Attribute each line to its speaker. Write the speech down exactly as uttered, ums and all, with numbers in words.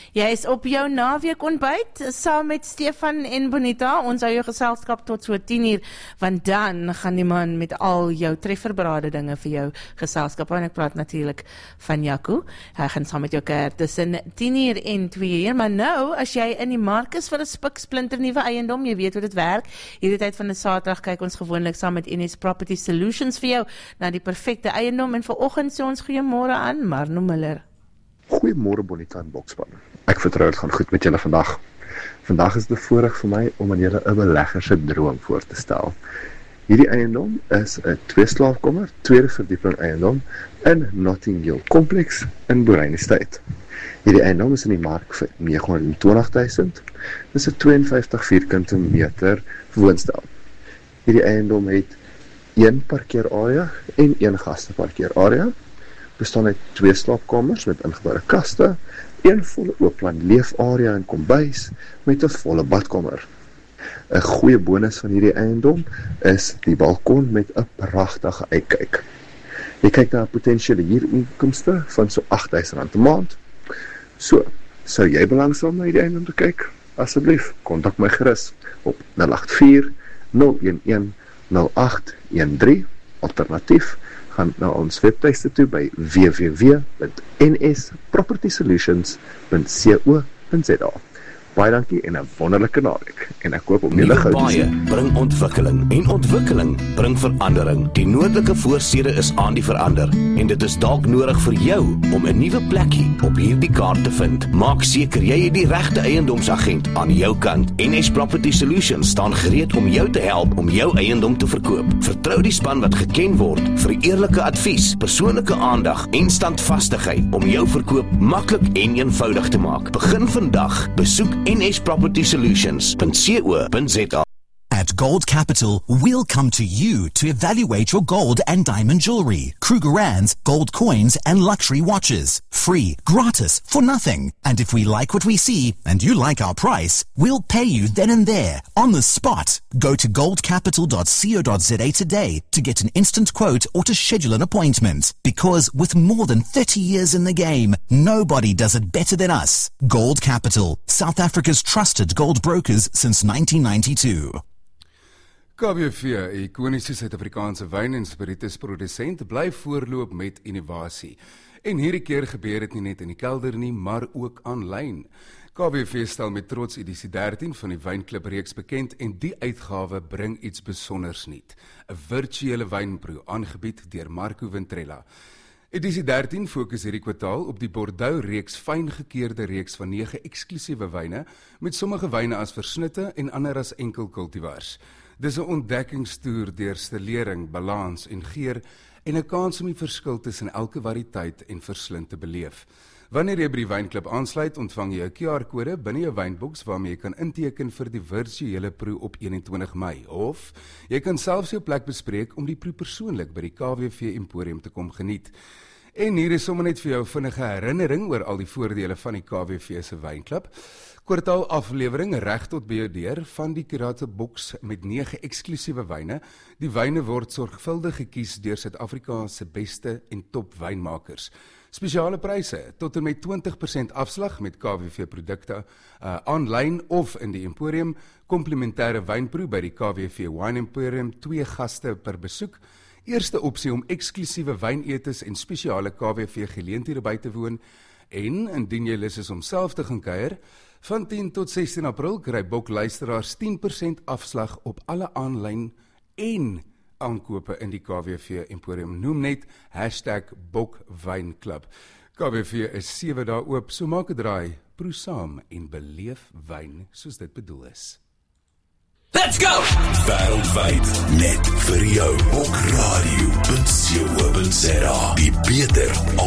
Speaker 1: Jy is op jou naweek ontbyt, saam met Stefan en Bonita. Ons hou jou geselskap tot so tien uur, want dan gaan die man met al jou trefferberade dinge vir jou geselskap. En ek praat natuurlik van Jaco. Hy gaan saam met jou kuier tussen tien uur en twee uur. Maar nou, as jy in die mark is vir 'n spiksplinter nuwe eiendom, jy weet hoe dit werk. Hierdie tyd van die Saterdag kyk ons gewoonlik saam met N S Property Solutions vir jou na die perfekte eiendom. En vanoggend sê ons goeiemôre aan Marno Miller.
Speaker 2: Goeiemôre Bonita en Bokspan. Ek vertrou dit gaan goed met julle vandag. Vandag is dit 'n voorreg vir my om aan julle 'n belegger se droom voor te stel. Hierdie eiendom is 'n twee-slaapkamer, tweede verdieping eiendom in Notting Hill Kompleks in Boerhain Estate. Hierdie eiendom is in die mark vir negenhonderdtwintigduisend. Dis 'n twee en vyftig vierkante meter woonstel. Hierdie eiendom het een parkeerarea en een gasteparkeerarea. Bestaan uit twee slaapkamers met ingeboude kaste, een volle oopplan leefarea en kombuis met 'n volle badkamer. 'n Goeie bonus van hierdie eiendom is die balkon met 'n pragtige uitkyk. Jy kyk na 'n potensiële huurinkomste van so agt duisend rand 'n maand. So, sou jy belangstel om na hierdie eiendom te kyk? Asseblief, kontak my gerus op nul agt vier nul een een nul agt een drie. Alternatief, gaan na ons webtuiste toe by w w w punt n s property solutions punt co punt z a. Baie dankie en 'n wonderlike naweek. En ek hoop om julle gou te sien.
Speaker 3: Bring ontwikkeling en ontwikkeling bring verandering. Die noordelike voorstede is aan die verander en dit is dalk nodig vir jou om 'n nuwe plekkie op hierdie kaart te vind. Maak seker jy het die regte eiendomsagent aan jou kant. N S Property Solutions staan gereed om jou te help om jou eiendom te verkoop. Vertrou die span wat geken word vir eerlike advies, persoonlike aandag en standvastigheid om jou verkoop maklik en eenvoudig te maak. Begin vandag. Besoek N S Property Solutions punt co punt z a.
Speaker 4: At Gold Capital, we'll come to you to evaluate your gold and diamond jewelry, Krugerrands, gold coins, and luxury watches. Free, gratis, for nothing. And if we like what we see, and you like our price, we'll pay you then and there, on the spot. Go to gold capital dot co dot z a today to get an instant quote or to schedule an appointment. Because with more than thirty years in the game, nobody does it better than us. Gold Capital, South Africa's trusted gold brokers since nineteen ninety-two.
Speaker 5: K W V, 'n ikoniese Suid-Afrikaanse wyn- en spiritusprodusent, bly voorloop met innovasie. En hierdie keer gebeur dit nie net in die kelder nie, maar ook aanlyn. K W V stel met trots edisie dertien van die Wynklub reeks bekend en die uitgawe bring iets besonders nuut. 'n Virtuele wynproe aangebied deur Marco Ventrella. Edisie dertien fokus hierdie kwartaal op die Bordeaux reeks fyngekeerde reeks van nege eksklusiewe wyne, met sommige wyne as versnitte en ander as enkel kultivars. Dis 'n ontdekkingstoer deur stilering, balans en geur en 'n kans om die verskil tussen elke variëteit en verslind te beleef. Wanneer jy by die Wynklub aansluit, ontvang jy 'n Q R-kode binne jou wynboks waarmee jy kan inteken vir die virtuele proe op eenentwintig Mei. Of jy kan selfs jou plek bespreek om die proe persoonlik by die K W V Emporium te kom geniet. En hier is sommer net vir jou vinnige herinnering oor al die voordele van die K W V se Wynklub. Kwartaal aflewering reg tot by jou deur van die Curator boks met nege eksklusiewe wyne. Die wyne word sorgvuldig gekies deur Suid-Afrika se beste en top wynmakers. Spesiale pryse tot en met twintig persent afslag met K W V produkte uh, aanlyn of in die Emporium, komplementêre wynproe by die K W V Wine Emporium, twee gaste per besoek. Eerste opsie om eksklusiewe wynetes en spesiale K W V geleenthede by te woon. En indien jy lus is om self te gaan kuier, van tien tot sestien April kry Bok luisteraars tien persent afslag op alle aanlyn en aankope in die K W V Emporium. Noem net hashtag Bokwynklub. K W V is sewe dae oop, so maak 'n draai, proe saam en beleef wyn soos dit bedoel is.
Speaker 3: Let's go! Wêreldwyd net vir jou. Bokradio punt co punt za. Die beter